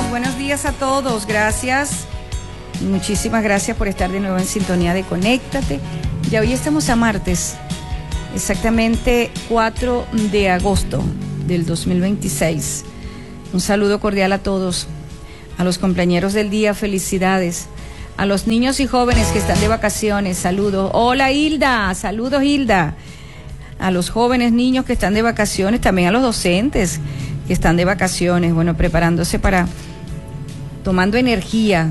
buenos días a todos, gracias, muchísimas gracias por estar de nuevo en sintonía de Conéctate. Ya hoy estamos a martes, exactamente 4 de agosto del 2026. Un saludo cordial a todos, a los compañeros del día, felicidades, a los niños y jóvenes que están de vacaciones, saludos. Hola Hilda, saludos Hilda. A los jóvenes niños que están de vacaciones, también a los docentes que están de vacaciones, bueno, preparándose para, tomando energía,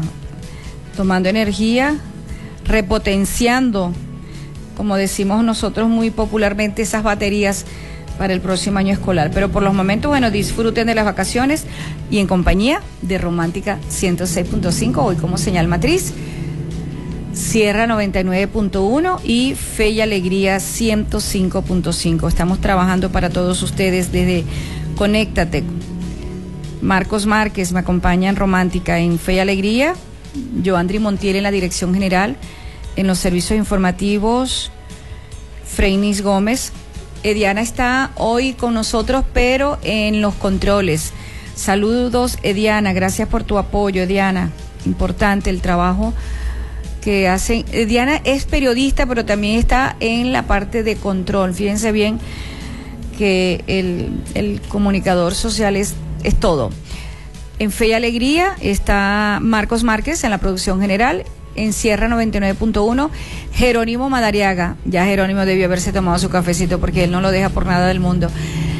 repotenciando, como decimos nosotros muy popularmente, esas baterías para el próximo año escolar. Pero por los momentos, bueno, disfruten de las vacaciones y en compañía de Romántica 106.5, hoy como señal matriz, Sierra 99.1 y Fe y Alegría 105.5. Estamos trabajando para todos ustedes desde Conéctate. Marcos Márquez me acompaña en Romántica, en Fe y Alegría, Joandri Montiel en la dirección general, en los servicios informativos, Freinis Gómez. Ediana está hoy con nosotros, pero en los controles. Saludos, Ediana, gracias por tu apoyo, Ediana. Importante el trabajo que hacen. Diana es periodista, pero también está en la parte de control. Fíjense bien que el comunicador social es todo. En Fe y Alegría está Marcos Márquez en la producción general. En Sierra 99.1, Jerónimo Madariaga. Ya Jerónimo debió haberse tomado su cafecito porque él no lo deja por nada del mundo.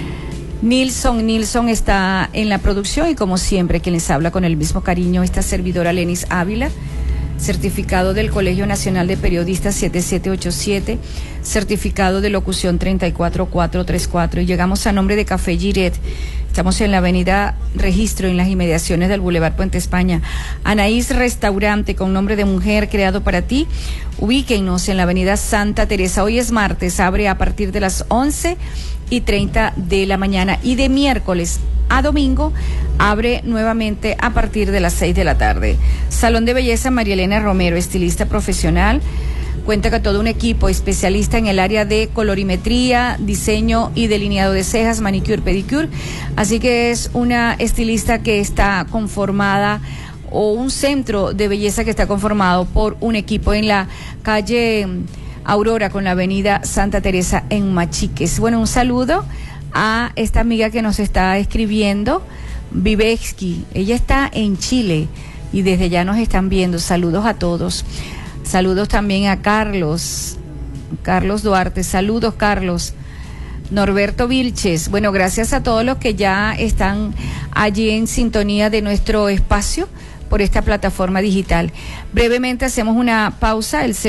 Nilson está en la producción y como siempre quien les habla con el mismo cariño, esta servidora Lenis Ávila, certificado del Colegio Nacional de Periodistas 7787, certificado de locución 34434, y llegamos a nombre de Café Giret. Estamos en la avenida Registro, en las inmediaciones del Boulevard Puente España. Anaís Restaurante, con nombre de mujer, creado para ti. Ubíquenos en la avenida Santa Teresa. Hoy es martes, abre a partir de las 11:30 de la mañana, y de miércoles a domingo abre nuevamente a partir de las 6 de la tarde. Salón de Belleza María Elena Romero, estilista profesional. Cuenta con todo un equipo especialista en el área de colorimetría, diseño y delineado de cejas, manicure, pedicure. Así que es una estilista que está conformada, o un centro de belleza que está conformado por un equipo en la calle Aurora con la avenida Santa Teresa en Machiques. Bueno, un saludo a esta amiga que nos está escribiendo, Viveski. Ella está en Chile y desde allá nos están viendo. Saludos a todos. Saludos también a Carlos Duarte. Saludos, Carlos. Norberto Vilches. Bueno, gracias a todos los que ya están allí en sintonía de nuestro espacio por esta plataforma digital. Brevemente hacemos una pausa, el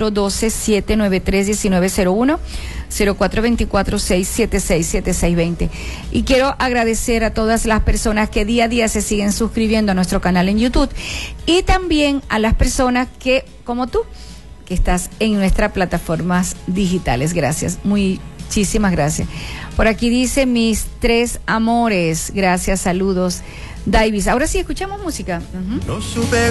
0412-793-1901, 0424-676-7620. Y quiero agradecer a todas las personas que día a día se siguen suscribiendo a nuestro canal en YouTube, y también a las personas que, como tú, que estás en nuestras plataformas digitales. Gracias, muchísimas gracias. Por aquí dice mis tres amores. Gracias, saludos. Davis. Ahora sí, escuchamos música. No supe